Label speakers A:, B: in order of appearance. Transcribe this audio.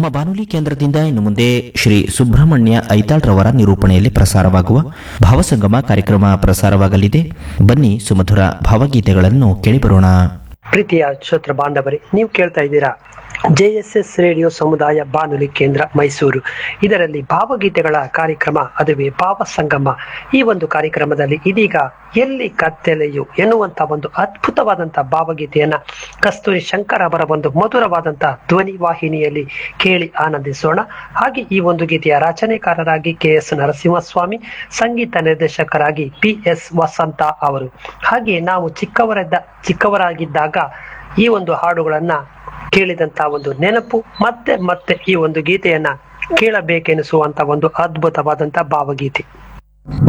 A: ನಮ್ಮ ಬಾನುಲಿ ಕೇಂದ್ರದಿಂದ ಇನ್ನು ಮುಂದೆ ಶ್ರೀ ಸುಬ್ರಹ್ಮಣ್ಯ ಐತಾಳ್ರವರ ನಿರೂಪಣೆಯಲ್ಲಿ ಪ್ರಸಾರವಾಗುವ ಭಾವಸಂಗಮ ಕಾರ್ಯಕ್ರಮ ಪ್ರಸಾರವಾಗಲಿದೆ. ಬನ್ನಿ ಸುಮಧುರ ಭಾವಗೀತೆಗಳನ್ನು ಕೇಳಿಬರೋಣ.
B: ಪ್ರೀತಿಯ ಶ್ರೋತೃ ಬಾಂಧವರೇ, ನೀವು ಕೇಳ್ತಾ ಇದ್ದೀರಾ JSS ರೇಡಿಯೋ ಸಮುದಾಯ ಬಾನುಲಿ ಕೇಂದ್ರ ಮೈಸೂರು. ಇದರಲ್ಲಿ ಭಾವಗೀತೆಗಳ ಕಾರ್ಯಕ್ರಮ, ಅದುವೇ ಭಾವ ಸಂಗಮ. ಈ ಒಂದು ಕಾರ್ಯಕ್ರಮದಲ್ಲಿ ಇದೀಗ ಎಲ್ಲಿ ಕತ್ತಲೆಯು ಎನ್ನುವಂತ ಒಂದು ಅದ್ಭುತವಾದಂತಹ ಭಾವಗೀತೆಯನ್ನ ಕಸ್ತೂರಿ ಶಂಕರ್ ಅವರ ಒಂದು ಮಧುರವಾದಂತಹ ಧ್ವನಿ ವಾಹಿನಿಯಲ್ಲಿ ಕೇಳಿ ಆನಂದಿಸೋಣ. ಹಾಗೆ ಈ ಒಂದು ಗೀತೆಯ ರಚನೆಕಾರರಾಗಿ KS ನರಸಿಂಹಸ್ವಾಮಿ, ಸಂಗೀತ ನಿರ್ದೇಶಕರಾಗಿ PS ವಸಂತ ಅವರು. ಹಾಗೆ ನಾವು ಚಿಕ್ಕವರಾಗಿದ್ದಾಗ ಈ ಒಂದು ಹಾಡುಗಳನ್ನ ಕೇಳಿದಂತ ಒಂದು ನೆನಪು ಮತ್ತೆ ಮತ್ತೆ ಈ ಒಂದು ಗೀತೆಯನ್ನ ಕೇಳಬೇಕೆನಿಸುವಂತ ಒಂದು ಅದ್ಭುತವಾದಂತ ಭಾವಗೀತೆ.